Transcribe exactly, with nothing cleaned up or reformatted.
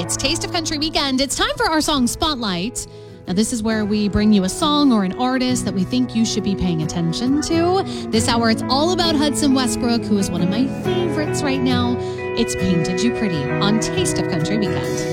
It's Taste of Country Weekend. It's time for our song Spotlight. Now, this is where we bring you a song or an artist that we think you should be paying attention to. This hour, it's all about Hudson Westbrook, who is one of my favorites right now. It's Painted You Pretty on Taste of Country Weekend.